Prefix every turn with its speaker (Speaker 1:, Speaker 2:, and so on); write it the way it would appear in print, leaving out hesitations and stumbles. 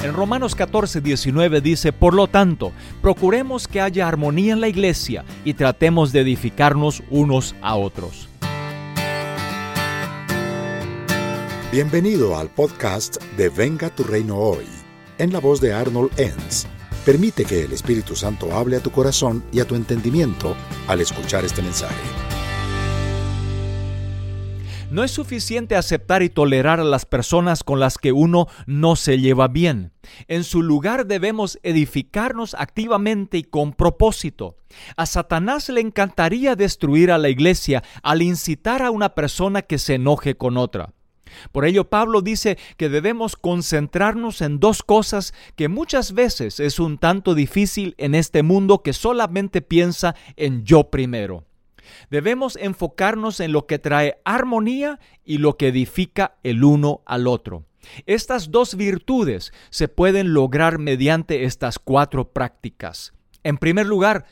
Speaker 1: En Romanos 14:19 dice: por lo tanto, procuremos que haya armonía en la iglesia y tratemos de edificarnos unos a otros.
Speaker 2: Bienvenido al podcast de Venga tu Reino Hoy, en la voz de Arnold Enns. Permite que el Espíritu Santo hable a tu corazón y a tu entendimiento al escuchar este mensaje.
Speaker 1: No es suficiente aceptar y tolerar a las personas con las que uno no se lleva bien. En su lugar debemos edificarnos activamente y con propósito. A Satanás le encantaría destruir a la iglesia al incitar a una persona que se enoje con otra. Por ello, Pablo dice que debemos concentrarnos en dos cosas que muchas veces es un tanto difícil en este mundo que solamente piensa en yo primero. Debemos enfocarnos en lo que trae armonía y lo que edifica el uno al otro. Estas dos virtudes se pueden lograr mediante estas 4 prácticas. En primer lugar,